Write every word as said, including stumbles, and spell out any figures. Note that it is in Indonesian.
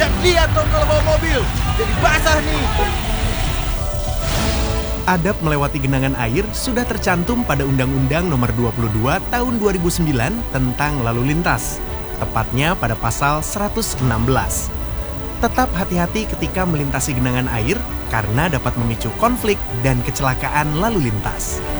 Lihat-lihat dong kalau bawa mobil, jadi basah nih. Adab melewati genangan air sudah tercantum pada Undang-Undang Nomor dua puluh dua Tahun dua ribu sembilan tentang lalu lintas, tepatnya pada pasal seratus enam belas. Tetap hati-hati ketika melintasi genangan air karena dapat memicu konflik dan kecelakaan lalu lintas.